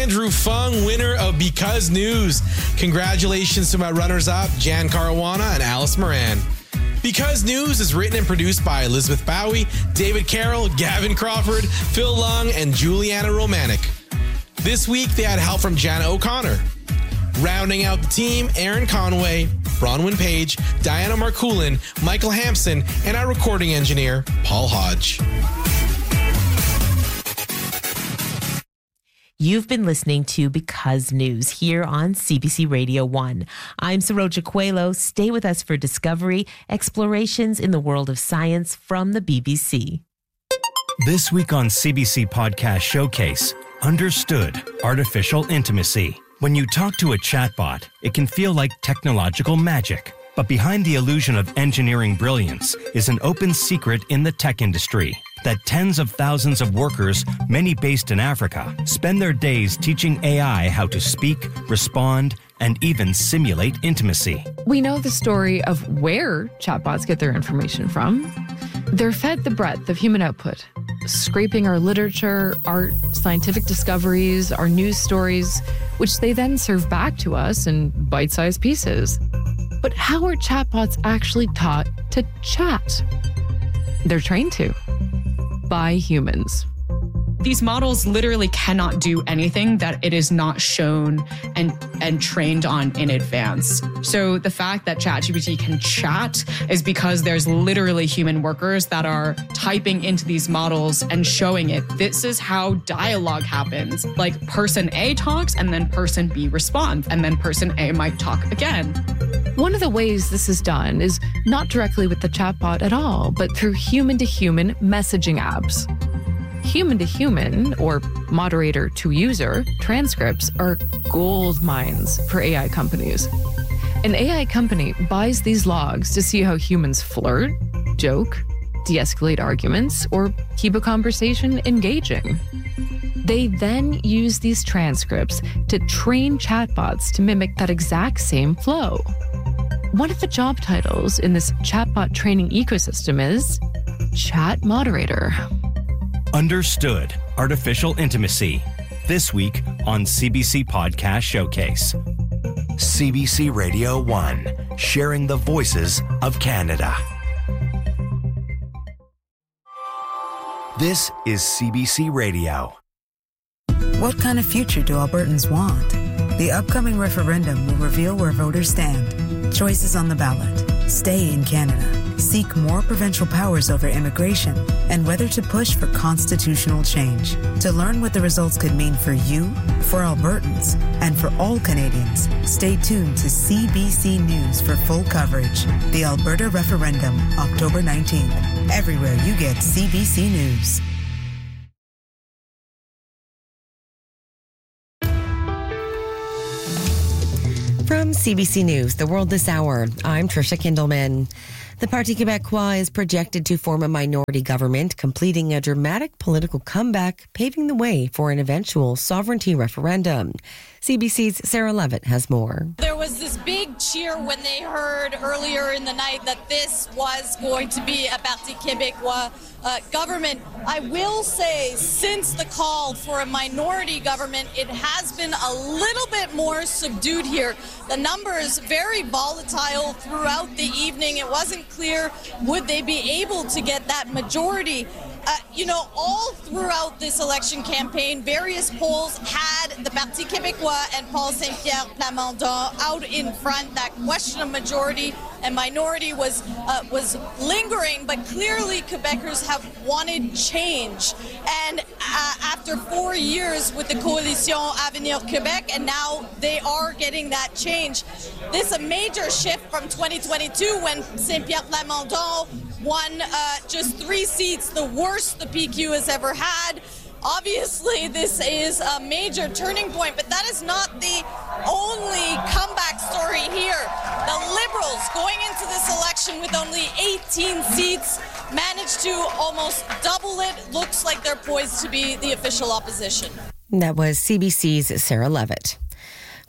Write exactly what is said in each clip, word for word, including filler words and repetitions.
Andrew Fung, winner of Because News. Congratulations to my runners-up, Jan Caruana and Alice Moran. Because News is written and produced by Elizabeth Bowie, David Carroll, Gavin Crawford, Phil Lung, and Juliana Romanek. This week, they had help from Jana O'Connor. Rounding out the team, Aaron Conway, Bronwyn Page, Diana Marcoulin, Michael Hampson, and our recording engineer, Paul Hodge. You've been listening to Because News here on C B C Radio one. I'm Saroja Coelho. Stay with us for discovery, explorations in the world of science from the B B C. This week on C B C Podcast Showcase, Understood Artificial Intimacy. When you talk to a chatbot, it can feel like technological magic. But behind the illusion of engineering brilliance is an open secret in the tech industry. That tens of thousands of workers, many based in Africa, spend their days teaching A I how to speak, respond, and even simulate intimacy. We know the story of where chatbots get their information from. They're fed the breadth of human output, scraping our literature, art, scientific discoveries, our news stories, which they then serve back to us in bite-sized pieces. But how are chatbots actually taught to chat? They're trained to. By humans. These models literally cannot do anything that it is not shown and, and trained on in advance. So the fact that ChatGPT can chat is because there's literally human workers that are typing into these models and showing it. This is how dialogue happens. Like person A talks and then person B responds and then person A might talk again. One of the ways this is done is not directly with the chatbot at all, but through human-to-human messaging apps. Human-to-human, or moderator-to-user, transcripts are gold mines for A I companies. An A I company buys these logs to see how humans flirt, joke, de-escalate arguments, or keep a conversation engaging. They then use these transcripts to train chatbots to mimic that exact same flow. One of the job titles in this chatbot training ecosystem is Chat Moderator. Understood Artificial Intimacy. This week on C B C Podcast Showcase. C B C Radio one, sharing the voices of Canada. This is C B C Radio. What kind of future do Albertans want? The upcoming referendum will reveal where voters stand. Choices on the ballot: stay in Canada, seek more provincial powers over immigration, and whether to push for constitutional change. To learn what the results could mean for you, for Albertans, and for all Canadians, stay tuned to C B C News for full coverage. The Alberta Referendum, October nineteenth. Everywhere you get C B C News. From C B C News, The World This Hour, I'm Trisha Kindleman. The Parti Québécois is projected to form a minority government, completing a dramatic political comeback, paving the way for an eventual sovereignty referendum. C B C's Sarah Levitt has more. There was this big cheer when they heard earlier in the night that this was going to be a Parti Québécois uh, government. I will say, since the call for a minority government, it has been a little bit more subdued here. The numbers very volatile throughout the evening. It wasn't clear would they be able to get that majority. Uh, you know, all throughout this election campaign, various polls had the Parti Québécois and Paul Saint-Pierre Plamondon out in front. That question of majority and minority was uh, was lingering, but clearly Quebecers have wanted change. And uh, after four years with the Coalition Avenir Québec, and now they are getting that change. This is a major shift from twenty twenty-two when Saint-Pierre Plamondon won uh, just three seats, the worst the P Q has ever had. Obviously, this is a major turning point, but that is not the only comeback story here. The Liberals, going into this election with only eighteen seats, managed to almost double it. Looks like they're poised to be the official opposition. That was C B C's Sarah Levitt.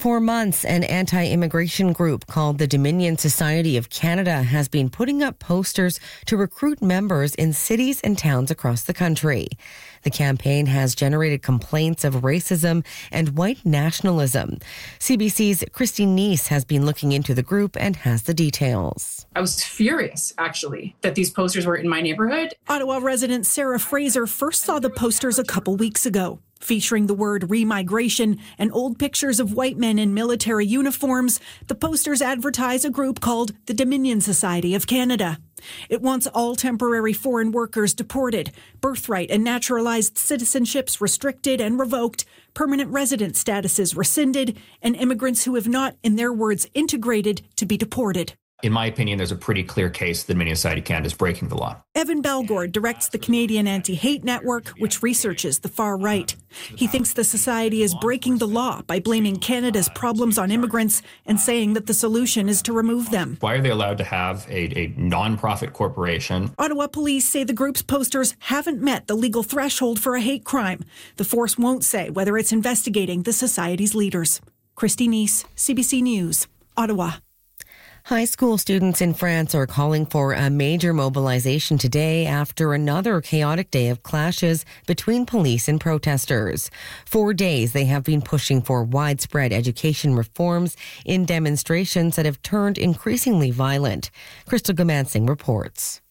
For months, an anti-immigration group called the Dominion Society of Canada has been putting up posters to recruit members in cities and towns across the country. The campaign has generated complaints of racism and white nationalism. C B C's Christy Neese has been looking into the group and has the details. I was furious, actually, that these posters were in my neighborhood. Ottawa resident Sarah Fraser first saw the posters a couple weeks ago, featuring the word remigration and old pictures of white men in military uniforms. The posters advertise a group called the Dominion Society of Canada. It wants all temporary foreign workers deported, birthright and naturalized citizenships restricted and revoked, permanent resident statuses rescinded, and immigrants who have not, in their words, integrated to be deported. In my opinion, there's a pretty clear case the Dominion Society of Canada is breaking the law. Evan Balgord directs the Canadian Anti-Hate Network, which researches the far right. He thinks the society is breaking the law by blaming Canada's problems on immigrants and saying that the solution is to remove them. Why are they allowed to have a, a non-profit corporation? Ottawa police say the group's posters haven't met the legal threshold for a hate crime. The force won't say whether it's investigating the society's leaders. Christy Neese, C B C News, Ottawa. High school students in France are calling for a major mobilization today after another chaotic day of clashes between police and protesters. For days, they have been pushing for widespread education reforms in demonstrations that have turned increasingly violent. Crystal Gamansing reports.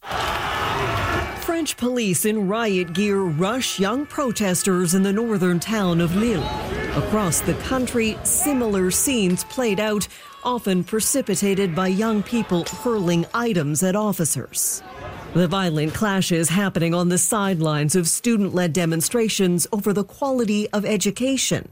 French police in riot gear rush young protesters in the northern town of Lille. Across the country, similar scenes played out, often precipitated by young people hurling items at officers. The violent clashes happening on the sidelines of student-led demonstrations over the quality of education.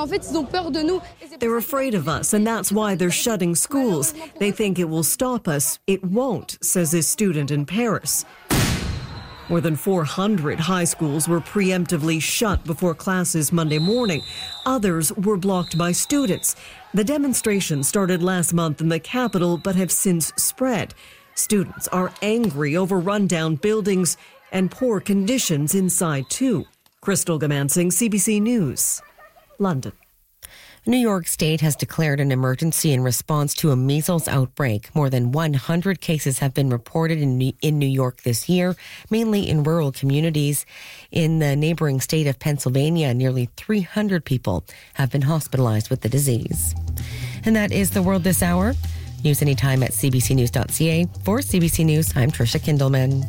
They're afraid of us, and that's why they're shutting schools. They think it will stop us. It won't, says this student in Paris. More than four hundred high schools were preemptively shut before classes Monday morning. Others were blocked by students. The demonstration started last month in the capital but have since spread. Students are angry over rundown buildings and poor conditions inside too. Crystal Gamansing, C B C News, London. New York State has declared an emergency in response to a measles outbreak. More than one hundred cases have been reported in New York this year, mainly in rural communities. In the neighboring state of Pennsylvania, nearly three hundred people have been hospitalized with the disease. And that is the world this hour. News anytime at c b c news dot c a. For C B C News, I'm Trisha Kindleman.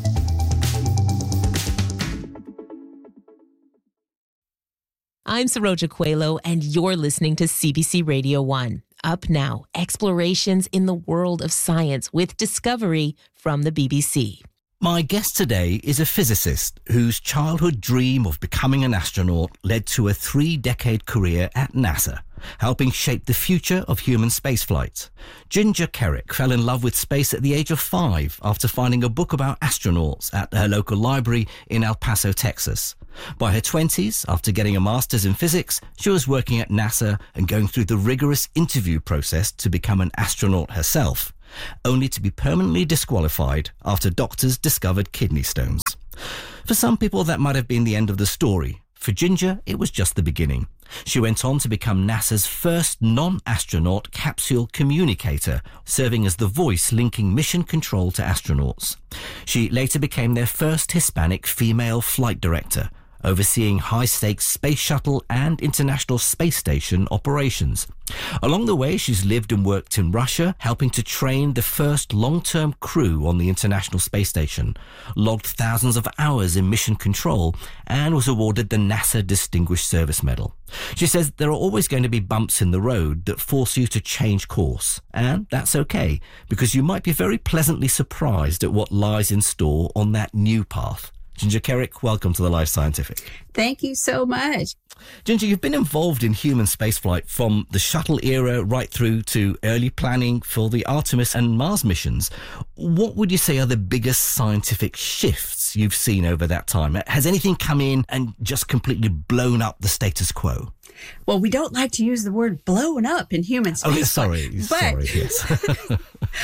I'm Saroja Coelho, and you're listening to C B C Radio one. Up now, explorations in the world of science with Discovery from the B B C. My guest today is a physicist whose childhood dream of becoming an astronaut led to a three-decade career at NASA, helping shape the future of human spaceflight. Ginger Kerrick fell in love with space at the age of five after finding a book about astronauts at her local library in El Paso, Texas. By her twenties, after getting a master's in physics, she was working at NASA and going through the rigorous interview process to become an astronaut herself, only to be permanently disqualified after doctors discovered kidney stones. For some people, that might have been the end of the story. For Ginger, it was just the beginning. She went on to become NASA's first non-astronaut capsule communicator, serving as the voice linking mission control to astronauts. She later became their first Hispanic female flight director, overseeing high-stakes space shuttle and International Space Station operations. Along the way, she's lived and worked in Russia, helping to train the first long-term crew on the International Space Station, logged thousands of hours in mission control, and was awarded the NASA Distinguished Service Medal. She says there are always going to be bumps in the road that force you to change course, and that's okay, because you might be very pleasantly surprised at what lies in store on that new path. Ginger Kerrick, welcome to the Life Scientific. Thank you so much. Ginger, you've been involved in human spaceflight from the shuttle era right through to early planning for the Artemis and Mars missions. What would you say are the biggest scientific shifts you've seen over that time? Has anything come in and just completely blown up the status quo? Well, we don't like to use the word blown up in human spaceflight. Oh, sorry. But, sorry, yes.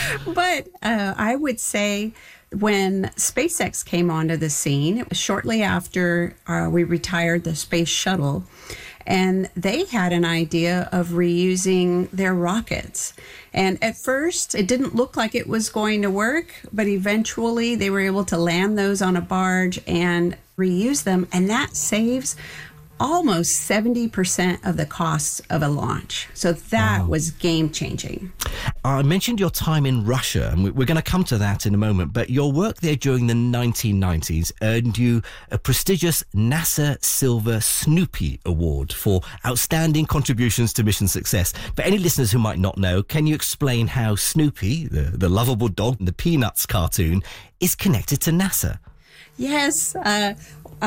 but uh, I would say when SpaceX came onto the scene, it was shortly after uh, we retired the space shuttle. And they had an idea of reusing their rockets. And at first, it didn't look like it was going to work, but eventually they were able to land those on a barge and reuse them. And that saves almost seventy percent of the costs of a launch. So that wow. was game-changing. I mentioned your time in Russia, and we're going to come to that in a moment, but your work there during the nineteen nineties earned you a prestigious NASA Silver Snoopy Award for outstanding contributions to mission success. For any listeners who might not know, can you explain how Snoopy, the, the lovable dog in the Peanuts cartoon, is connected to NASA? Yes, uh,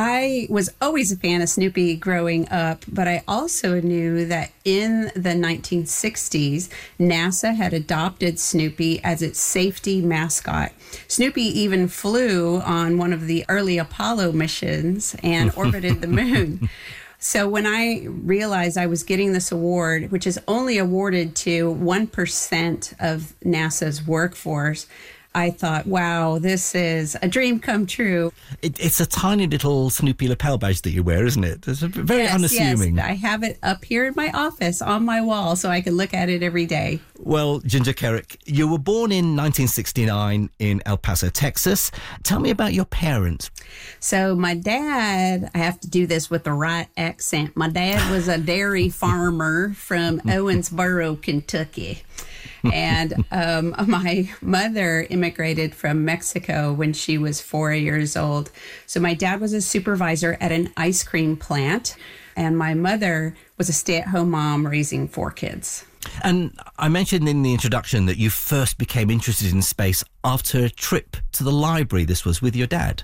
I was always a fan of Snoopy growing up, but I also knew that in the nineteen sixties, NASA had adopted Snoopy as its safety mascot. Snoopy even flew on one of the early Apollo missions and orbited the moon. So when I realized I was getting this award, which is only awarded to one percent of NASA's workforce, I thought, wow, this is a dream come true. It, it's a tiny little Snoopy lapel badge that you wear, isn't it? It's very yes, unassuming. Yes, I have it up here in my office on my wall so I can look at it every day. Well, Ginger Kerrick, you were born in nineteen sixty-nine in El Paso, Texas. Tell me about your parents. So my dad, I have to do this with the right accent. My dad was a dairy farmer from Owensboro, Kentucky. And um, my mother immigrated from Mexico when she was four years old. So my dad was a supervisor at an ice cream plant, and my mother was a stay-at-home mom raising four kids. And I mentioned in the introduction that you first became interested in space after a trip to the library. This was with your dad.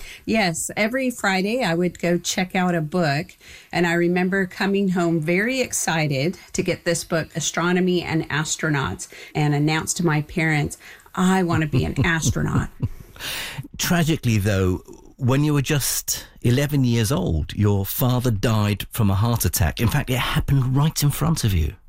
Yes, every Friday I would go check out a book, and I remember coming home very excited to get this book, Astronomy and Astronauts, and announce to my parents, I want to be an astronaut. Tragically, though, when you were just eleven years old, your father died from a heart attack. In fact, it happened right in front of you.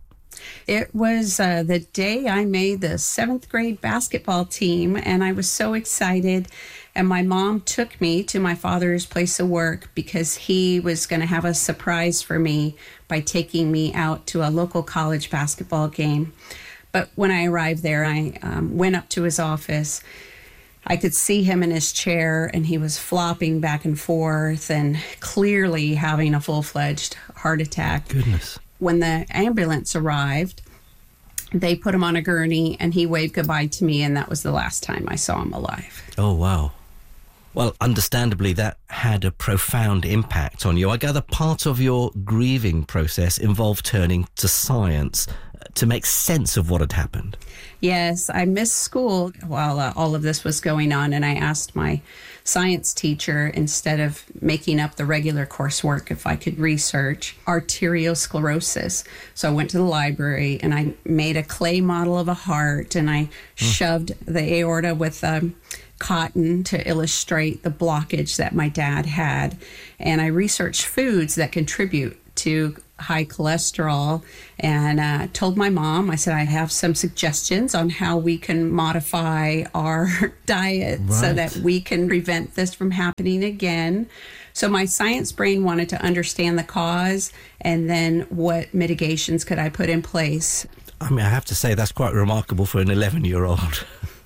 It was uh, the day I made the seventh grade basketball team, and I was so excited. And my mom took me to my father's place of work because he was going to have a surprise for me by taking me out to a local college basketball game. But when I arrived there, I um, went up to his office. I could see him in his chair, and he was flopping back and forth and clearly having a full-fledged heart attack. Goodness. When the ambulance arrived, they put him on a gurney, and he waved goodbye to me, and that was the last time I saw him alive. Oh, wow. Well, understandably, that had a profound impact on you. I gather part of your grieving process involved turning to science to make sense of what had happened. Yes, I missed school while uh, all of this was going on, and I asked my science teacher, instead of making up the regular coursework, if I could research arteriosclerosis. So I went to the library, and I made a clay model of a heart, and I mm. shoved the aorta with um, cotton to illustrate the blockage that my dad had. And I researched foods that contribute to high cholesterol, and uh, told my mom, I said, I have some suggestions on how we can modify our diet right. so that we can prevent this from happening again. So my science brain wanted to understand the cause, and then what mitigations could I put in place. I mean, I have to say that's quite remarkable for an eleven-year-old.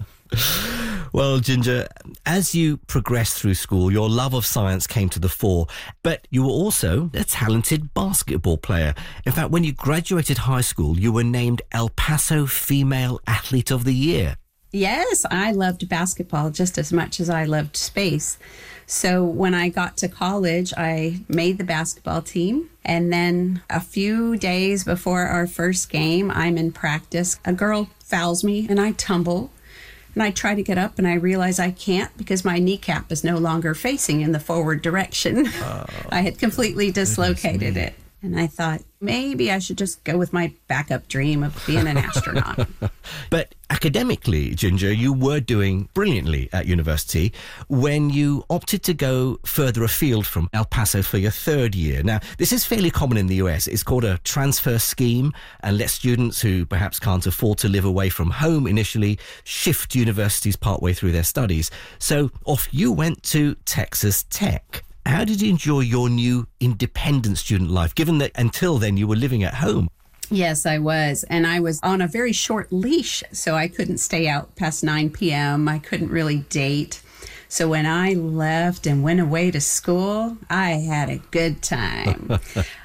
Well, Ginger, as you progressed through school, your love of science came to the fore, but you were also a talented basketball player. In fact, when you graduated high school, you were named El Paso Female Athlete of the Year. Yes, I loved basketball just as much as I loved space. So when I got to college, I made the basketball team. And then a few days before our first game, I'm in practice. A girl fouls me and I tumble. And I try to get up, and I realize I can't because my kneecap is no longer facing in the forward direction. Oh, I had completely dislocated it. And I thought, maybe I should just go with my backup dream of being an astronaut. But academically, Ginger, you were doing brilliantly at university when you opted to go further afield from El Paso for your third year. Now, this is fairly common in the U S. It's called a transfer scheme, and lets students who perhaps can't afford to live away from home initially shift universities partway through their studies. So off you went to Texas Tech. How did you enjoy your new independent student life, given that until then you were living at home? Yes, I was. And I was on a very short leash, so I couldn't stay out past nine p.m. I couldn't really date. So when I left and went away to school, I had a good time.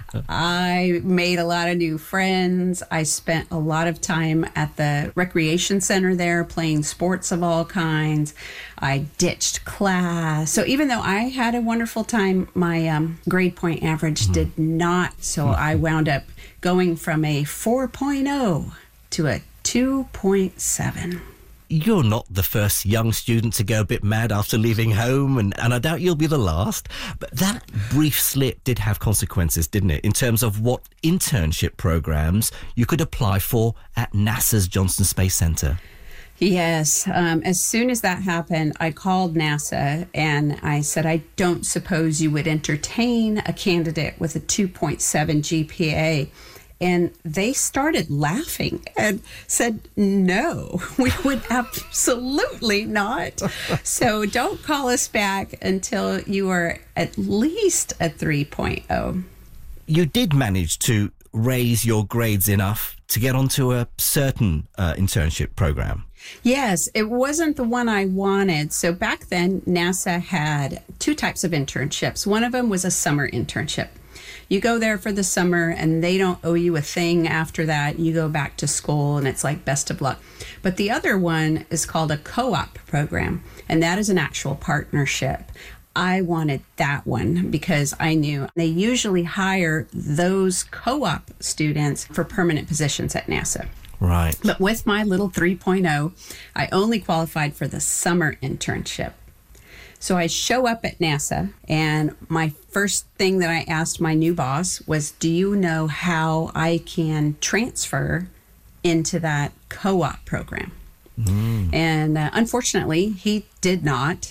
I made a lot of new friends. I spent a lot of time at the recreation center there playing sports of all kinds. I ditched class. So even though I had a wonderful time, my um, grade point average mm-hmm. did not. So mm-hmm. I wound up going from a four point oh to a two point seven. You're not the first young student to go a bit mad after leaving home, and, and I doubt you'll be the last. But that brief slip did have consequences, didn't it, in terms of what internship programs you could apply for at NASA's Johnson Space Center? Yes. Um, as soon as that happened, I called NASA and I said, I don't suppose you would entertain a candidate with a two point seven G P A. And they started laughing and said, no, we would absolutely not. So don't call us back until you are at least a three point oh. You did manage to raise your grades enough to get onto a certain uh, internship program. Yes, it wasn't the one I wanted. So back then, NASA had two types of internships. One of them was a summer internship. You go there for the summer and they don't owe you a thing after that. You go back to school and it's like best of luck. But the other one is called a co-op program, and that is an actual partnership. I wanted that one because I knew they usually hire those co-op students for permanent positions at NASA. Right. But with my little three point oh, I only qualified for the summer internship. So I show up at NASA, and my first thing that I asked my new boss was, do you know how I can transfer into that co-op program? Mm. And uh, unfortunately, he did not.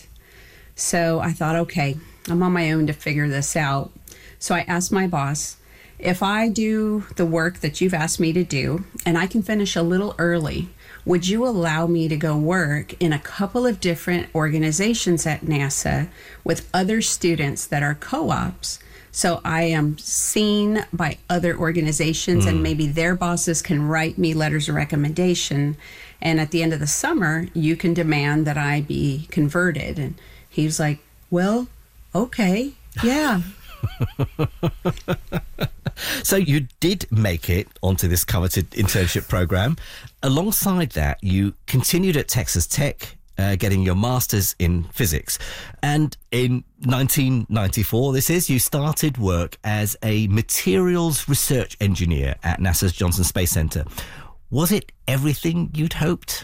So I thought, okay, I'm on my own to figure this out. So I asked my boss, if I do the work that you've asked me to do, and I can finish a little early, would you allow me to go work in a couple of different organizations at NASA with other students that are co-ops? So I am seen by other organizations mm. and maybe their bosses can write me letters of recommendation. And at the end of the summer, you can demand that I be converted. And he was like, well, okay, yeah. So you did make it onto this coveted internship program. Alongside that, you continued at Texas Tech, uh, getting your master's in physics. And in nineteen ninety-four, this is, you started work as a materials research engineer at NASA's Johnson Space Center. Was it everything you'd hoped?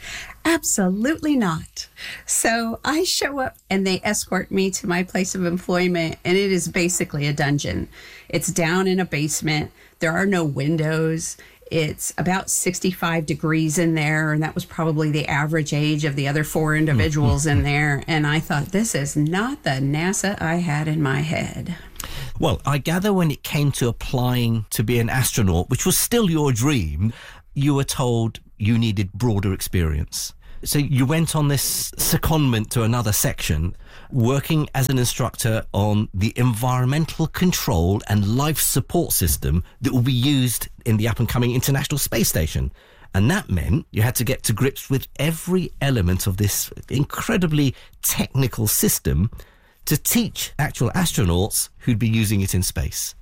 Absolutely not. So I show up and they escort me to my place of employment, and it is basically a dungeon. It's down in a basement. There are no windows. It's about sixty-five degrees in there, and that was probably the average age of the other four individuals in there. And I thought, this is not the NASA I had in my head. Well, I gather when it came to applying to be an astronaut, which was still your dream, you were told you needed broader experience. So you went on this secondment to another section, working as an instructor on the environmental control and life support system that will be used in the up-and-coming International Space Station. And that meant you had to get to grips with every element of this incredibly technical system to teach actual astronauts who'd be using it in space.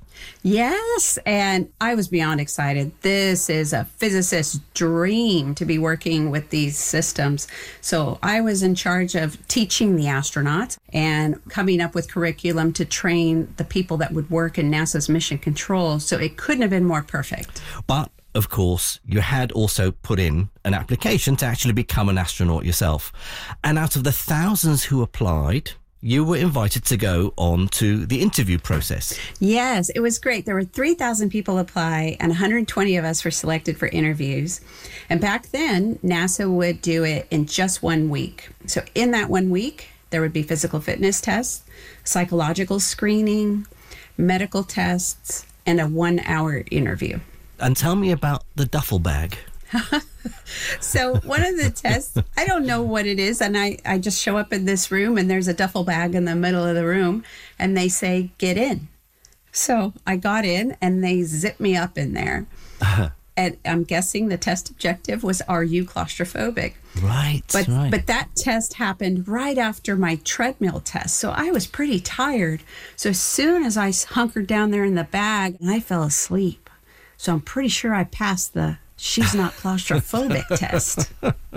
Yes, and I was beyond excited. This is a physicist's dream to be working with these systems. So I was in charge of teaching the astronauts and coming up with curriculum to train the people that would work in NASA's mission control. So it couldn't have been more perfect. But of course, you had also put in an application to actually become an astronaut yourself. And out of the thousands who applied, you were invited to go on to the interview process. Yes, it was great. There were three thousand people apply, and one hundred twenty of us were selected for interviews. And back then, NASA would do it in just one week. So in that one week, there would be physical fitness tests, psychological screening, medical tests, and a one-hour interview. And tell me about the duffel bag. So one of the tests, I don't know what it is. And I, I just show up in this room and there's a duffel bag in the middle of the room and they say, get in. So I got in and they zipped me up in there. And I'm guessing the test objective was, are you claustrophobic? Right, but, right. But that test happened right after my treadmill test. So I was pretty tired. So as soon as I hunkered down there in the bag, I fell asleep. So I'm pretty sure I passed the she's not claustrophobic test.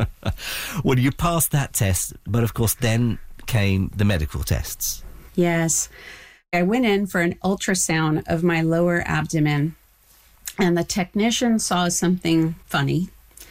Well, you passed that test, but of course then came the medical tests. Yes. I went in for an ultrasound of my lower abdomen, and the technician saw something funny.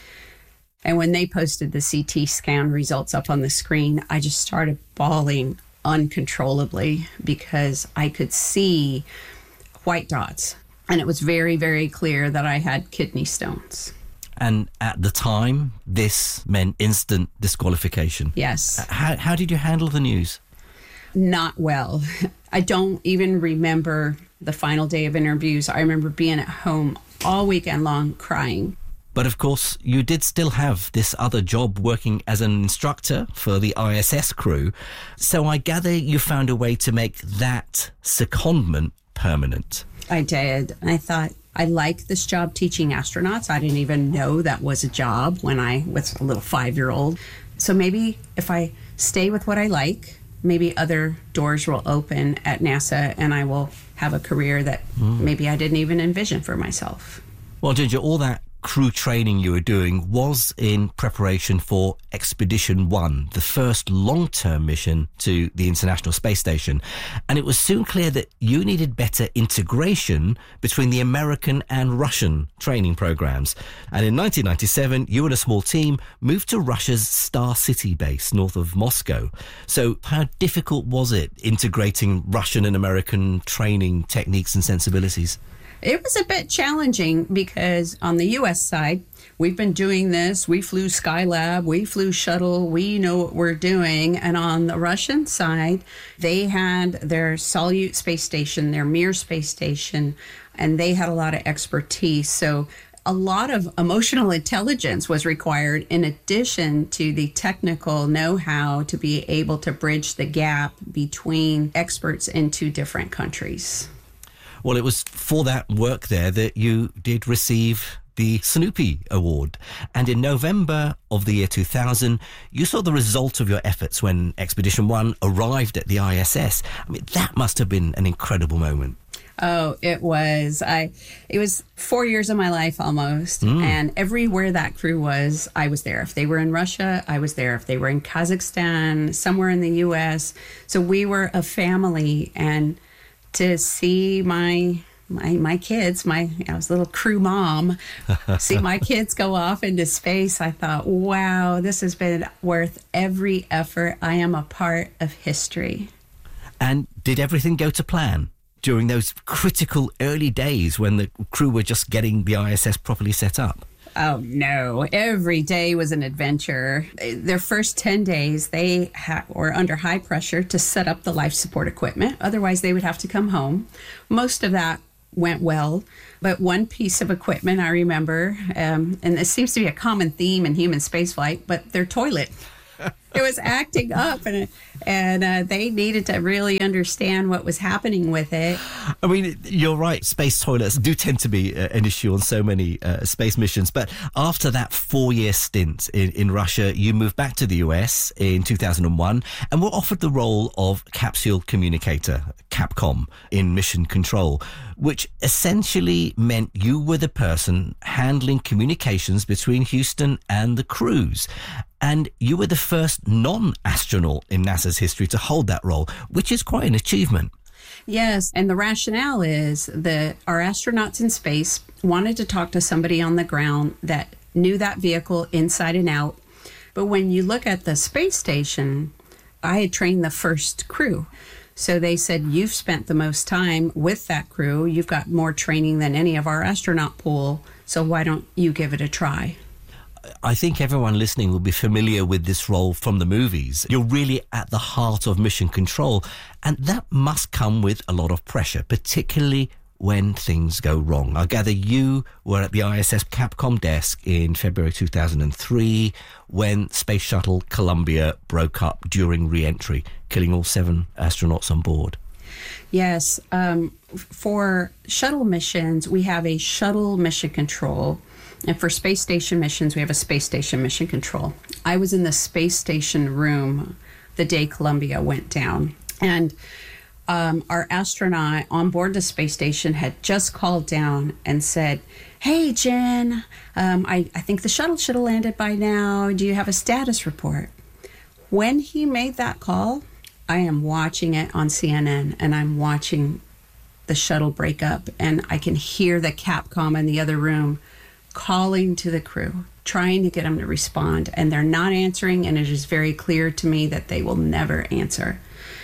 And when they posted the C T scan results up on the screen, I just started bawling uncontrollably because I could see white dots. And it was very, very clear that I had kidney stones. And at the time, this meant instant disqualification. Yes. How, how did you handle the news? Not well. I don't even remember the final day of interviews. I remember being at home all weekend long crying. But of course, you did still have this other job working as an instructor for the I S S crew. So I gather you found a way to make that secondment permanent. I did. I thought, I like this job teaching astronauts. I didn't even know that was a job when I was a little five-year-old. So maybe if I stay with what I like, maybe other doors will open at NASA and I will have a career that mm. maybe I didn't even envision for myself. Well, Ginger, all that crew training you were doing was in preparation for Expedition One, the first long-term mission to the International Space Station. And it was soon clear that you needed better integration between the American and Russian training programs. And in nineteen ninety-seven, you and a small team moved to Russia's Star City base north of Moscow. So how difficult was it integrating Russian and American training techniques and sensibilities? It was a bit challenging because on the U S side, we've been doing this. We flew Skylab, we flew shuttle, we know what we're doing. And on the Russian side, they had their Salyut space station, their Mir space station, and they had a lot of expertise. So a lot of emotional intelligence was required in addition to the technical know-how to be able to bridge the gap between experts in two different countries. Well, it was for that work there that you did receive the Snoopy Award. And in November of the year two thousand, you saw the result of your efforts when Expedition One arrived at the I S S. I mean, that must have been an incredible moment. Oh, it was. I. It was four years of my life almost. Mm. And everywhere that crew was, I was there. If they were in Russia, I was there. If they were in Kazakhstan, somewhere in the U S. So we were a family. And to see my my my kids, my I was a little crew mom, see my kids go off into space, I thought, wow, this has been worth every effort. I am a part of history. And did everything go to plan during those critical early days when the crew were just getting the I S S properly set up? Oh, no. Every day was an adventure. Their first ten days, they ha- were under high pressure to set up the life support equipment. Otherwise, they would have to come home. Most of that went well. But one piece of equipment I remember, um, and this seems to be a common theme in human spaceflight, but their toilet. It was acting up, and and uh, they needed to really understand what was happening with it. I mean, you're right. Space toilets do tend to be uh, an issue on so many uh, space missions. But after that four-year stint in, in Russia, you moved back to the U S in two thousand one and were offered the role of capsule communicator, Capcom, in mission control, which essentially meant you were the person handling communications between Houston and the crews. And you were the first non-astronaut in NASA's history to hold that role, which is quite an achievement. Yes, and the rationale is that our astronauts in space wanted to talk to somebody on the ground that knew that vehicle inside and out. But when you look at the space station, I had trained the first crew. So they said, you've spent the most time with that crew. You've got more training than any of our astronaut pool. So why don't you give it a try? I think everyone listening will be familiar with this role from the movies. You're really at the heart of mission control, and that must come with a lot of pressure, particularly when things go wrong. I gather you were at the I S S Capcom desk in February two thousand three when Space Shuttle Columbia broke up during re-entry, killing all seven astronauts on board. Yes. Um, for shuttle missions, we have a shuttle mission control. And for space station missions, we have a space station mission control. I was in the space station room the day Columbia went down. And um, our astronaut on board the space station had just called down and said, "Hey, Jen, um, I, I think the shuttle should have landed by now. Do you have a status report?" When he made that call, I am watching it on C N N, and I'm watching the shuttle break up, and I can hear the Capcom in the other room calling to the crew, trying to get them to respond, and they're not answering, and it is very clear to me that they will never answer.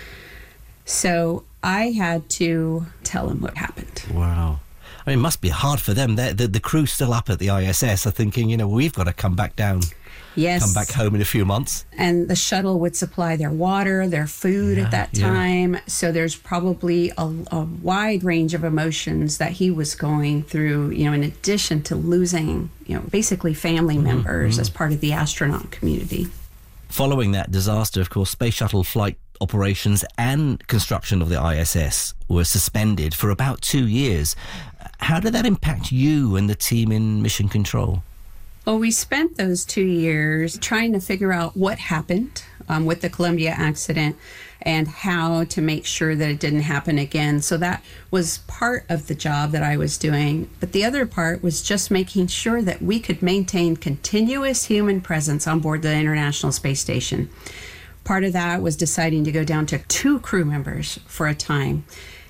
So I had to tell them what happened. Wow. I mean, it must be hard for them. The, the, the crew still up at the I S S are thinking, you know, we've got to come back down. Yes. Come back home in a few months. And the shuttle would supply their water, their food yeah, at that time. Yeah. So there's probably a, a wide range of emotions that he was going through, you know, in addition to losing, you know, basically family mm-hmm. members mm-hmm. as part of the astronaut community. Following that disaster, of course, space shuttle flight operations and construction of the I S S were suspended for about two years. How did that impact you and the team in Mission Control? Well, we spent those two years trying to figure out what happened um, with the Columbia accident and how to make sure that it didn't happen again. So that was part of the job that I was doing. But the other part was just making sure that we could maintain continuous human presence on board the International Space Station. Part of that was deciding to go down to two crew members for a time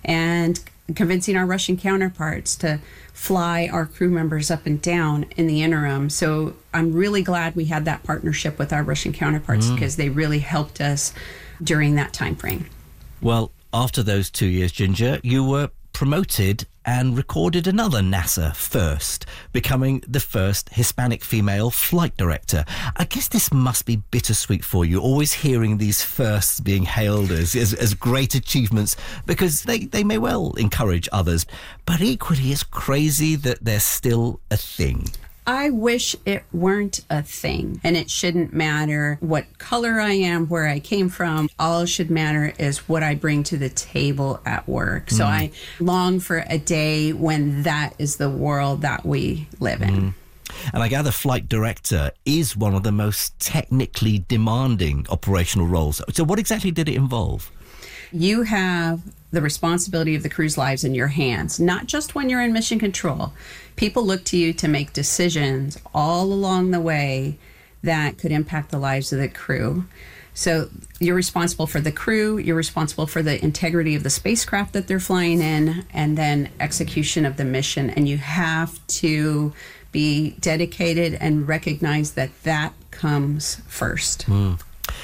and convincing our Russian counterparts to fly our crew members up and down in the interim. So I'm really glad we had that partnership with our Russian counterparts mm. because they really helped us during that time frame. Well, after those two years, Ginger, you were promoted and recorded another NASA first, becoming the first Hispanic female flight director. I guess this must be bittersweet for you, always hearing these firsts being hailed as, as, as great achievements, because they, they may well encourage others. But equally, it's crazy that they're still a thing. I wish it weren't a thing, and it shouldn't matter what color I am, where I came from. All should matter is what I bring to the table at work. Mm. So I long for a day when that is the world that we live in. Mm. And I gather flight director is one of the most technically demanding operational roles. So what exactly did it involve? You have the responsibility of the crew's lives in your hands, not just when you're in mission control. People look to you to make decisions all along the way that could impact the lives of the crew. So you're responsible for the crew, you're responsible for the integrity of the spacecraft that they're flying in, and then execution of the mission. And you have to be dedicated and recognize that that comes first. Mm.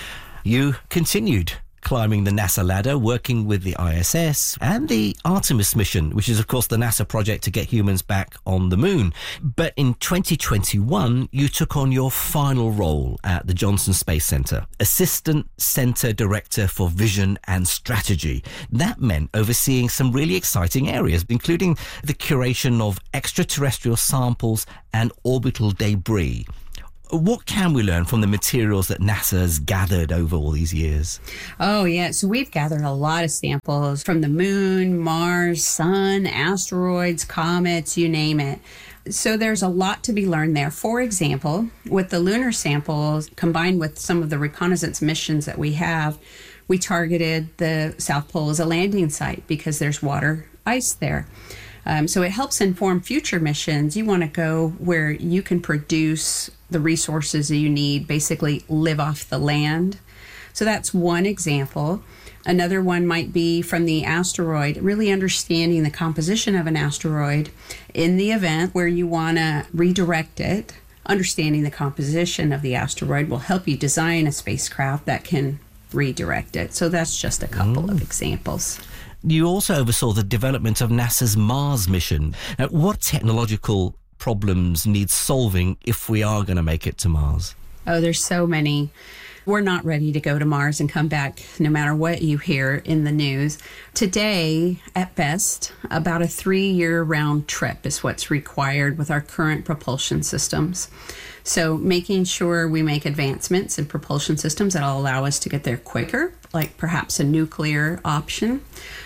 You continued climbing the NASA ladder, working with the I S S and the Artemis mission, which is, of course, the NASA project to get humans back on the moon. But in twenty twenty-one, you took on your final role at the Johnson Space Center, Assistant Center Director for Vision and Strategy. That meant overseeing some really exciting areas, including the curation of extraterrestrial samples and orbital debris. What can we learn from the materials that NASA has gathered over all these years? Oh, yeah. So we've gathered a lot of samples from the moon, Mars, sun, asteroids, comets, you name it. So there's a lot to be learned there. For example, with the lunar samples, combined with some of the reconnaissance missions that we have, we targeted the South Pole as a landing site because there's water ice there. Um, so it helps inform future missions. You want to go where you can produce the resources that you need, basically live off the land. So that's one example. Another one might be from the asteroid, really understanding the composition of an asteroid in the event where you want to redirect it. Understanding the composition of the asteroid will help you design a spacecraft that can redirect it. So that's just a couple mm. of examples. You also oversaw the development of NASA's Mars mission. Now, what technological problems need solving if we are going to make it to Mars? Oh, there's so many. We're not ready to go to Mars and come back no matter what you hear in the news. Today, at best, about a three-year round trip is what's required with our current propulsion systems. So making sure we make advancements in propulsion systems that'll allow us to get there quicker, like perhaps a nuclear option.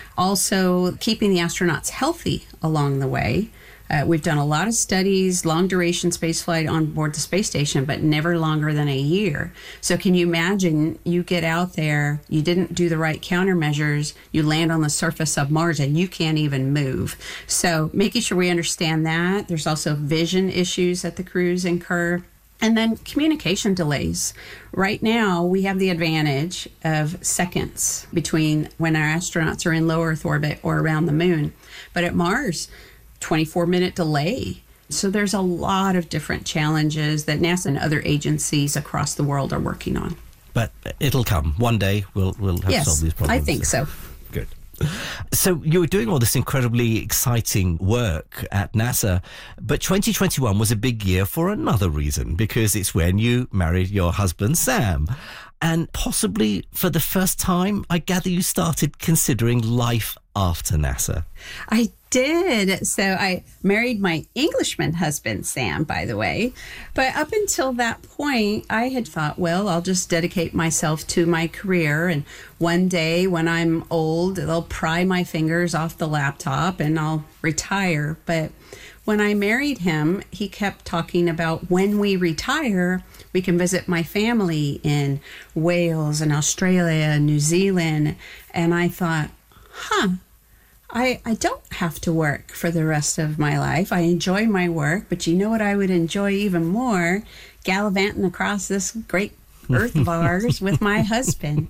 Also, keeping the astronauts healthy along the way. Uh, we've done a lot of studies, long-duration spaceflight on board the space station, but never longer than a year. So can you imagine you get out there, you didn't do the right countermeasures, you land on the surface of Mars, and you can't even move. So making sure we understand that. There's also vision issues that the crews incur. And then communication delays. Right now, we have the advantage of seconds between when our astronauts are in low Earth orbit or around the moon. But at Mars, twenty-four minute delay. So there's a lot of different challenges that NASA and other agencies across the world are working on. But it'll come. One day we'll, we'll have yes, solved these problems. I think so. Good. So you were doing all this incredibly exciting work at NASA, but twenty twenty-one was a big year for another reason, because it's when you married your husband, Sam. And possibly for the first time, I gather you started considering life after NASA. I did. So I married my Englishman husband, Sam, by the way. But up until that point, I had thought, well, I'll just dedicate myself to my career. And one day when I'm old, they'll pry my fingers off the laptop and I'll retire. But when I married him, he kept talking about when we retire, we can visit my family in Wales and Australia and New Zealand. And I thought, huh, I, I don't have to work for the rest of my life. I enjoy my work, but you know what I would enjoy even more? Gallivanting across this great earth of ours with my husband.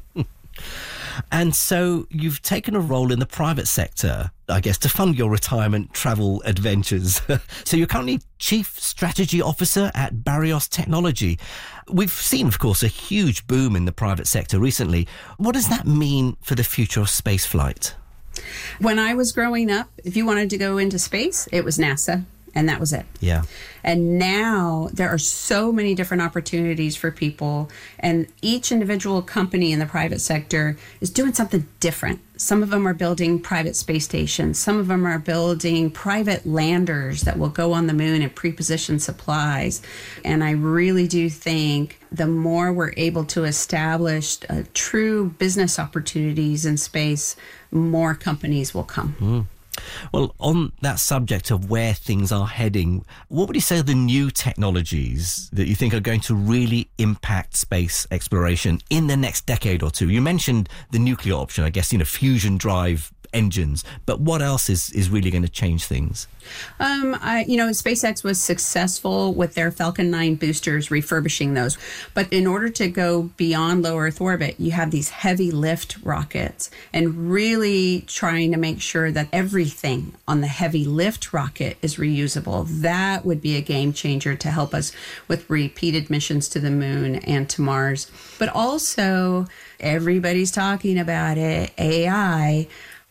And so you've taken a role in the private sector, I guess, to fund your retirement travel adventures. So you're currently Chief Strategy Officer at Barrios Technology. We've seen, of course, a huge boom in the private sector recently. What does that mean for the future of spaceflight? When I was growing up, if you wanted to go into space, it was NASA. And that was it. Yeah. And now there are so many different opportunities for people. And each individual company in the private sector is doing something different. Some of them are building private space stations. Some of them are building private landers that will go on the moon and pre-position supplies. And I really do think the more we're able to establish uh, true business opportunities in space, more companies will come. Mm. Well, on that subject of where things are heading, what would you say are the new technologies that you think are going to really impact space exploration in the next decade or two? You mentioned the nuclear option, I guess, you know, fusion drive engines, but what else is, is really going to change things? Um, I, you know, SpaceX was successful with their Falcon nine boosters, refurbishing those. But in order to go beyond low Earth orbit, you have these heavy lift rockets, and really trying to make sure that everything on the heavy lift rocket is reusable. That would be a game changer to help us with repeated missions to the moon and to Mars. But also, everybody's talking about it, A I.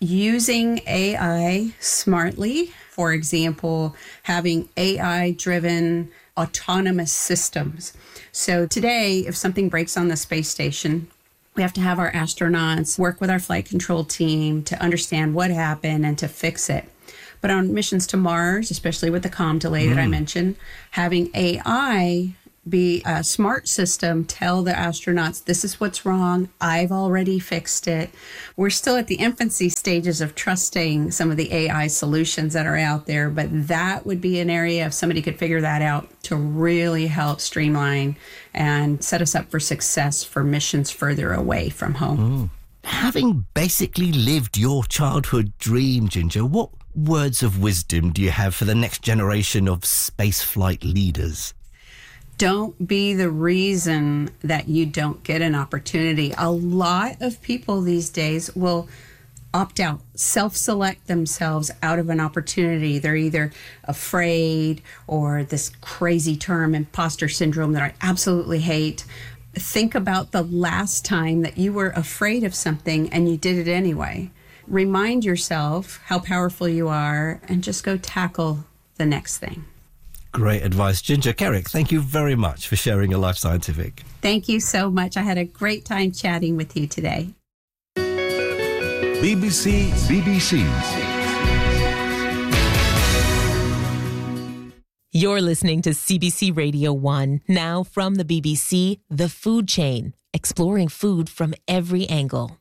Using A I smartly, for example, having A I-driven autonomous systems. So today, if something breaks on the space station, we have to have our astronauts work with our flight control team to understand what happened and to fix it. But on missions to Mars, especially with the comm delay mm. that I mentioned, having A I be a smart system, tell the astronauts, this is what's wrong. I've already fixed it. We're still at the infancy stages of trusting some of the A I solutions that are out there, but that would be an area if somebody could figure that out to really help streamline and set us up for success for missions further away from home. Mm. Having basically lived your childhood dream, Ginger, what words of wisdom do you have for the next generation of spaceflight leaders? Don't be the reason that you don't get an opportunity. A lot of people these days will opt out, self-select themselves out of an opportunity. They're either afraid or this crazy term, imposter syndrome, that I absolutely hate. Think about the last time that you were afraid of something and you did it anyway. Remind yourself how powerful you are and just go tackle the next thing. Great advice, Ginger. Carrick, thank you very much for sharing your Life Scientific. Thank you so much. I had a great time chatting with you today. B B C, B B C. You're listening to C B C Radio one. Now from the B B C, The Food Chain, exploring food from every angle.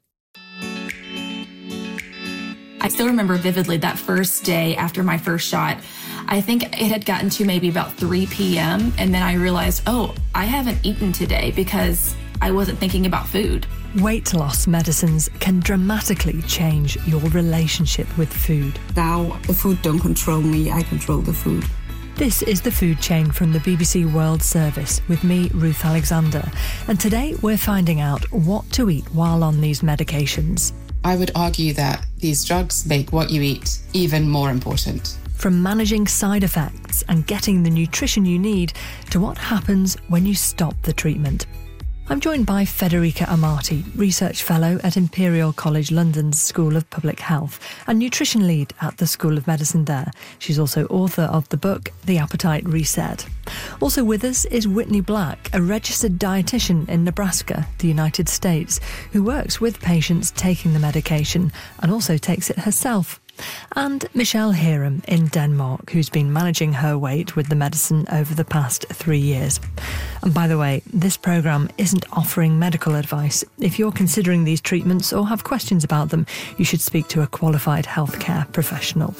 I still remember vividly that first day after my first shot. I think it had gotten to maybe about three p.m. and then I realized, oh, I haven't eaten today because I wasn't thinking about food. Weight loss medicines can dramatically change your relationship with food. Now the food don't control me, I control the food. This is The Food Chain from the B B C World Service with me, Ruth Alexander. And today we're finding out what to eat while on these medications. I would argue that these drugs make what you eat even more important. From managing side effects and getting the nutrition you need to what happens when you stop the treatment. I'm joined by Federica Amati, Research Fellow at Imperial College London's School of Public Health and Nutrition Lead at the School of Medicine there. She's also author of the book, The Appetite Reset. Also with us is Whitney Black, a registered dietitian in Nebraska, the United States, who works with patients taking the medication and also takes it herself. And Michelle Hiram in Denmark, who's been managing her weight with the medicine over the past three years. And by the way, this programme isn't offering medical advice. If you're considering these treatments or have questions about them, you should speak to a qualified healthcare professional.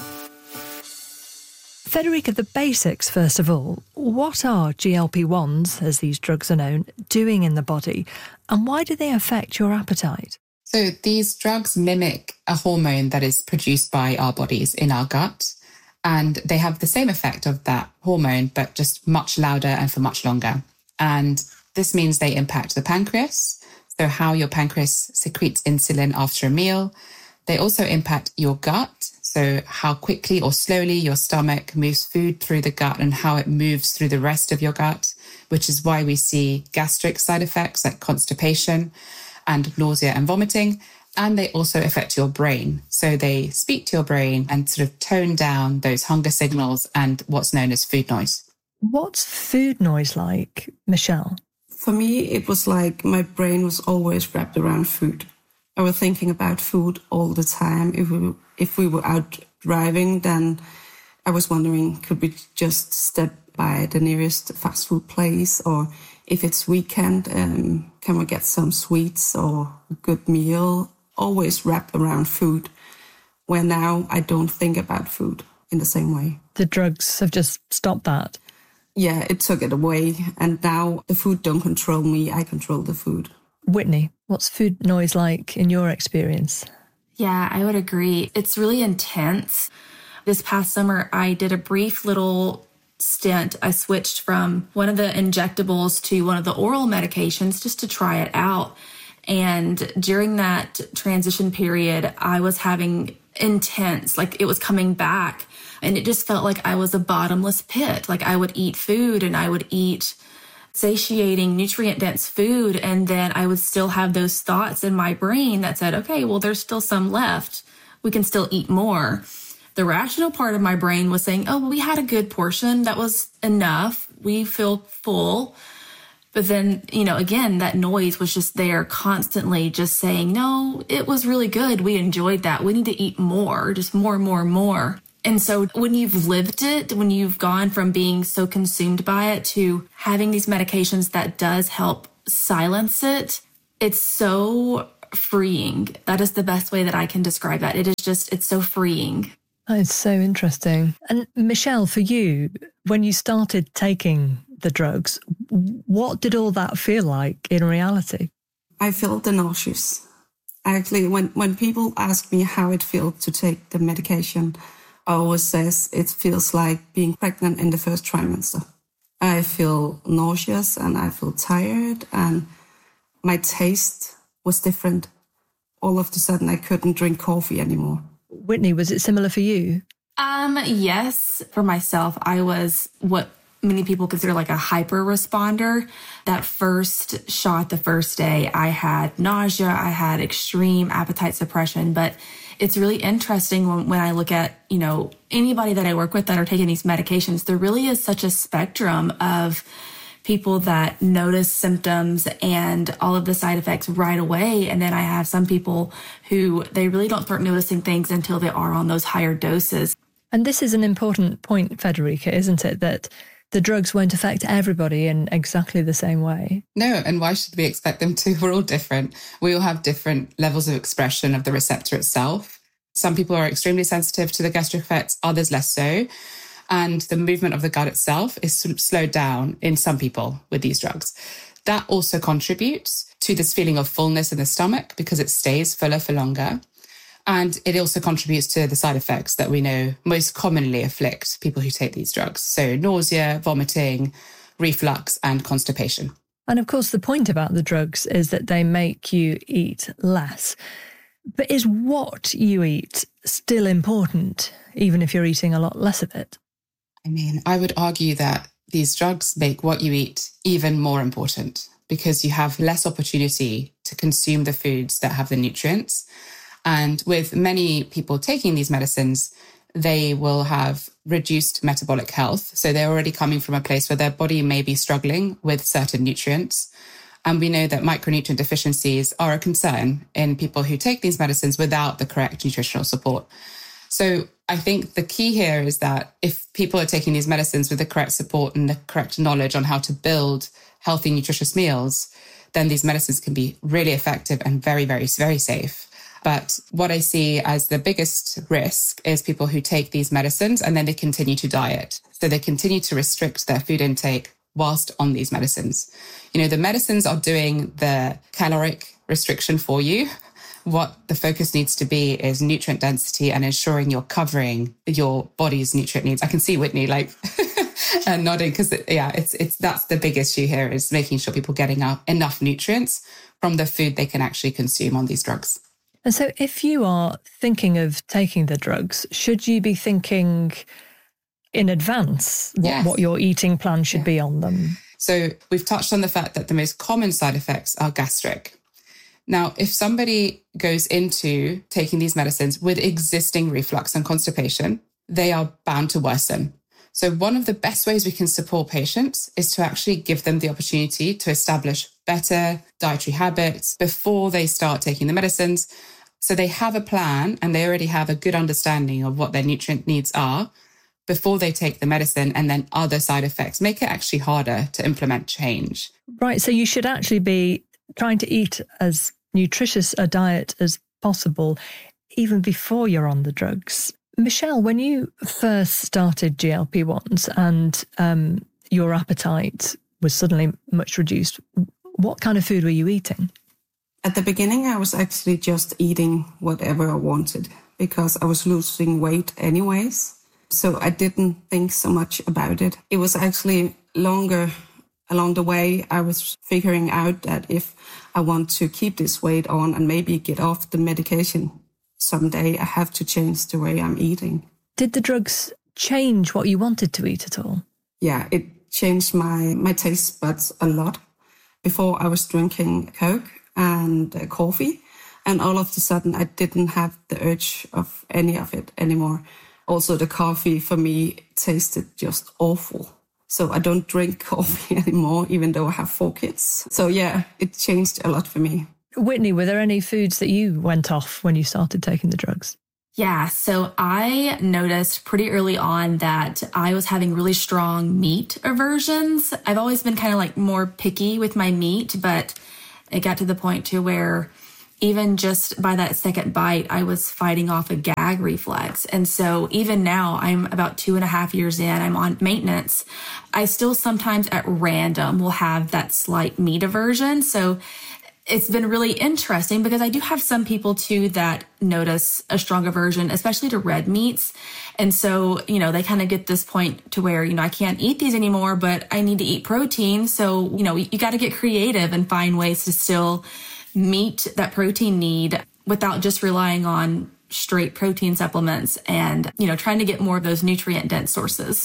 Federica, the basics first of all. What are G L P ones, as these drugs are known, doing in the body, and why do they affect your appetite? So these drugs mimic a hormone that is produced by our bodies in our gut, and they have the same effect of that hormone, but just much louder and for much longer. And this means they impact the pancreas, so how your pancreas secretes insulin after a meal. They also impact your gut, so how quickly or slowly your stomach moves food through the gut and how it moves through the rest of your gut, which is why we see gastric side effects like constipation and nausea and vomiting. And they also affect your brain. So they speak to your brain and sort of tone down those hunger signals and what's known as food noise. What's food noise like, Michelle? For me, it was like my brain was always wrapped around food. I was thinking about food all the time. If we, if we were out driving, then I was wondering, could we just step by the nearest fast food place? Or if it's weekend, um, can we get some sweets or a good meal? Always wrapped around food, where now I don't think about food in the same way. The drugs have just stopped that? Yeah, it took it away. And now the food don't control me, I control the food. Whitney, what's food noise like in your experience? Yeah, I would agree. It's really intense. This past summer, I did a brief little stint. I switched from one of the injectables to one of the oral medications just to try it out. And during that transition period, I was having intense, like it was coming back. And it just felt like I was a bottomless pit. Like I would eat food and I would eat satiating, nutrient-dense food. And then I would still have those thoughts in my brain that said, okay, well, there's still some left. We can still eat more. The rational part of my brain was saying, oh, we had a good portion. That was enough. We feel full. But then, you know, again, that noise was just there constantly just saying, no, it was really good. We enjoyed that. We need to eat more, just more, more, more. And so when you've lived it, when you've gone from being so consumed by it to having these medications that does help silence it, it's so freeing. That is the best way that I can describe that. It is just, it's so freeing. That is so interesting. And Michelle, for you, when you started taking the drugs, what did all that feel like in reality? I felt the nauseous. Actually, when, when people ask me how it feels to take the medication, I always says it feels like being pregnant in the first trimester. I feel nauseous and I feel tired and my taste was different. All of a sudden, I couldn't drink coffee anymore. Whitney, was it similar for you? Um, yes. For myself, I was what many people consider like a hyper responder. That first shot, the first day, I had nausea, I had extreme appetite suppression, but it's really interesting when, when I look at, you know, anybody that I work with that are taking these medications, there really is such a spectrum of people that notice symptoms and all of the side effects right away. And then I have some people who they really don't start noticing things until they are on those higher doses. And this is an important point, Federica, isn't it? That the drugs won't affect everybody in exactly the same way. No, and why should we expect them to? We're all different. We all have different levels of expression of the receptor itself. Some people are extremely sensitive to the gastric effects, others less so. And the movement of the gut itself is slowed down in some people with these drugs. That also contributes to this feeling of fullness in the stomach because it stays fuller for longer. And it also contributes to the side effects that we know most commonly afflict people who take these drugs. So nausea, vomiting, reflux, and constipation. And of course, the point about the drugs is that they make you eat less. But is what you eat still important, even if you're eating a lot less of it? I mean, I would argue that these drugs make what you eat even more important because you have less opportunity to consume the foods that have the nutrients. And with many people taking these medicines, they will have reduced metabolic health. So they're already coming from a place where their body may be struggling with certain nutrients. And we know that micronutrient deficiencies are a concern in people who take these medicines without the correct nutritional support. So I think the key here is that if people are taking these medicines with the correct support and the correct knowledge on how to build healthy, nutritious meals, then these medicines can be really effective and very, very, very safe. But what I see as the biggest risk is people who take these medicines and then they continue to diet. So they continue to restrict their food intake whilst on these medicines. You know, the medicines are doing the caloric restriction for you. What the focus needs to be is nutrient density and ensuring you're covering your body's nutrient needs. I can see Whitney like and nodding because, yeah, it's it's that's the big issue here is making sure people are getting up enough nutrients from the food they can actually consume on these drugs. And so if you are thinking of taking the drugs, should you be thinking in advance what, Yes. what your eating plan should be on them? So we've touched on the fact that the most common side effects are gastric. Now, if somebody goes into taking these medicines with existing reflux and constipation, they are bound to worsen. So one of the best ways we can support patients is to actually give them the opportunity to establish better dietary habits before they start taking the medicines. So they have a plan and they already have a good understanding of what their nutrient needs are before they take the medicine, and then other side effects make it actually harder to implement change. Right. So you should actually be trying to eat as nutritious a diet as possible, even before you're on the drugs. Michelle, when you first started G L P ones and um, your appetite was suddenly much reduced, what kind of food were you eating? At the beginning, I was actually just eating whatever I wanted because I was losing weight anyways. So I didn't think so much about it. It was actually longer along the way. I was figuring out that if I want to keep this weight on and maybe get off the medication someday, I have to change the way I'm eating. Did the drugs change what you wanted to eat at all? Yeah, it changed my, my taste buds a lot. Before I was drinking Coke and uh, coffee, and all of a sudden I didn't have the urge of any of it anymore. Also, the coffee for me tasted just awful. So I don't drink coffee anymore, even though I have four kids. So yeah, it changed a lot for me. Whitney, were there any foods that you went off when you started taking the drugs? Yeah, so I noticed pretty early on that I was having really strong meat aversions. I've always been kind of like more picky with my meat, but it got to the point to where even just by that second bite, I was fighting off a gag reflex. And so even now, I'm about two and a half years in, I'm on maintenance. I still sometimes at random will have that slight meat aversion. So it's been really interesting because I do have some people too that notice a strong aversion, especially to red meats. And so, you know, they kind of get this point to where, you know, I can't eat these anymore, but I need to eat protein. So, you know, you got to get creative and find ways to still meet that protein need without just relying on straight protein supplements and, you know, trying to get more of those nutrient dense sources.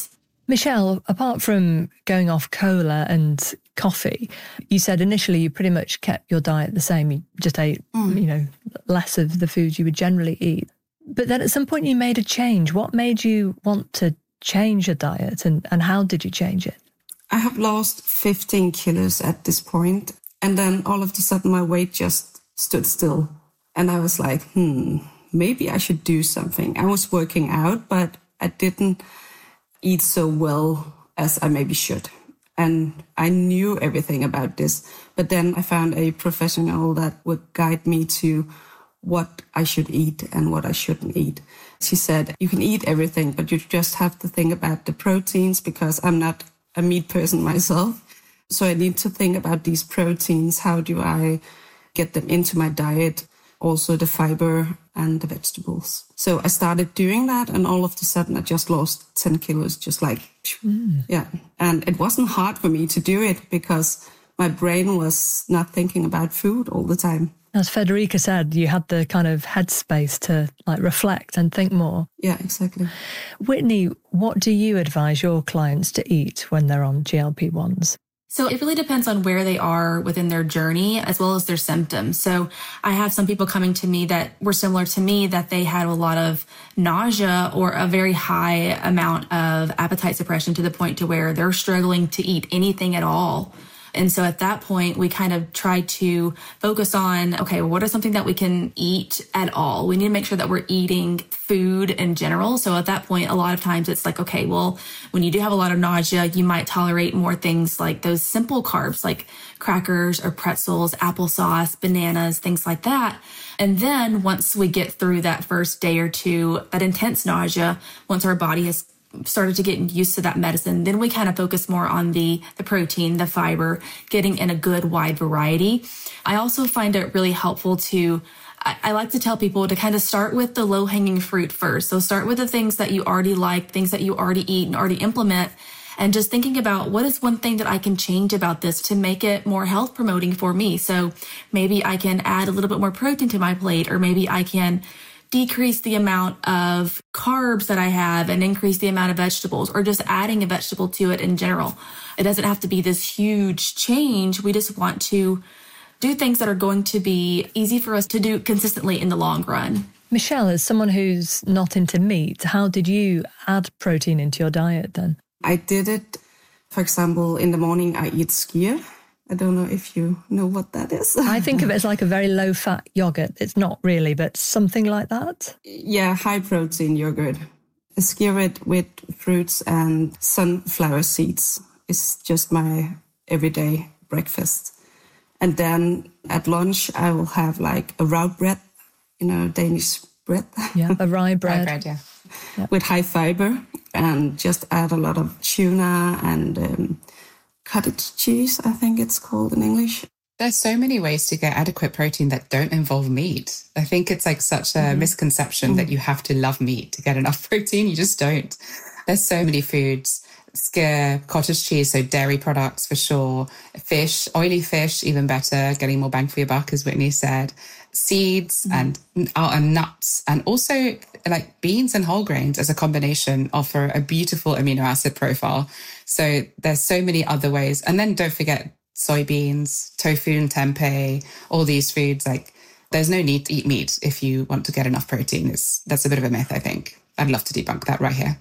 Michelle, apart from going off cola and coffee, you said initially you pretty much kept your diet the same. You just ate, mm. you know, less of the foods you would generally eat. But then at some point you made a change. What made you want to change your diet, and, and how did you change it? I have lost fifteen kilos at this point, and then all of a sudden my weight just stood still. And I was like, hmm, maybe I should do something. I was working out, but I didn't eat so well as I maybe should. And I knew everything about this. But then I found a professional that would guide me to what I should eat and what I shouldn't eat. She said, you can eat everything, but you just have to think about the proteins, because I'm not a meat person myself. So I need to think about these proteins. How do I get them into my diet? Also the fiber and the vegetables. So I started doing that, and all of a sudden I just lost ten kilos, just like, mm. yeah. And it wasn't hard for me to do it because my brain was not thinking about food all the time. As Federica said, you had the kind of headspace to like reflect and think more. Yeah, exactly. Whitney, what do you advise your clients to eat when they're on G L P ones? So it really depends on where they are within their journey as well as their symptoms. So I have some people coming to me that were similar to me, that they had a lot of nausea or a very high amount of appetite suppression to the point to where they're struggling to eat anything at all. And so at that point, we kind of try to focus on, okay, what is something that we can eat at all? We need to make sure that we're eating food in general. So at that point, a lot of times it's like, okay, well, when you do have a lot of nausea, you might tolerate more things like those simple carbs, like crackers or pretzels, applesauce, bananas, things like that. And then once we get through that first day or two, that intense nausea, once our body has started to get used to that medicine, then we kind of focus more on the, the protein, the fiber, getting in a good wide variety. I also find it really helpful to, I, I like to tell people to kind of start with the low hanging fruit first. So start with the things that you already like, things that you already eat and already implement, and just thinking about what is one thing that I can change about this to make it more health promoting for me. So maybe I can add a little bit more protein to my plate, or maybe I can decrease the amount of carbs that I have and increase the amount of vegetables, or just adding a vegetable to it in general. It doesn't have to be this huge change. We just want to do things that are going to be easy for us to do consistently in the long run. Michelle, as someone who's not into meat, how did you add protein into your diet then? I did it, for example, in the morning I eat skyr. I don't know if you know what that is. I think of it as like a very low-fat yogurt. It's not really, but something like that. Yeah, high-protein yogurt. Skyr it with fruits and sunflower seeds is just my everyday breakfast. And then at lunch, I will have like a rye bread, you know, Danish bread. Yeah, a rye bread. Rye bread, yeah. Yep. With high fiber, and just add a lot of tuna and Um, cottage cheese, I think it's called in English. There's so many ways to get adequate protein that don't involve meat. I think it's like such a mm-hmm. misconception mm-hmm. that you have to love meat to get enough protein. You just don't. There's so many foods. Skyr, cottage cheese, so dairy products for sure. Fish, oily fish, even better, getting more bang for your buck, as Whitney said. Seeds mm-hmm. and, uh, and nuts, and also like beans and whole grains as a combination offer a beautiful amino acid profile. So there's so many other ways. And then don't forget soybeans, tofu and tempeh, all these foods. Like there's no need to eat meat if you want to get enough protein. It's, that's a bit of a myth, I think. I'd love to debunk that right here.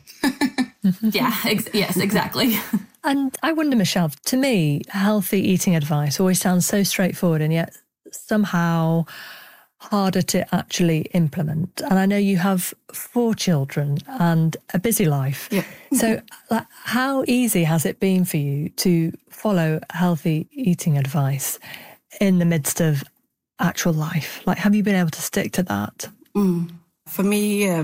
yeah, ex- yes, exactly. And I wonder, Michelle, to me, healthy eating advice always sounds so straightforward and yet somehow harder to actually implement. And I know you have four children and a busy life. Yeah. So like, how easy has it been for you to follow healthy eating advice in the midst of actual life? Like, have you been able to stick to that? Mm. For me, um,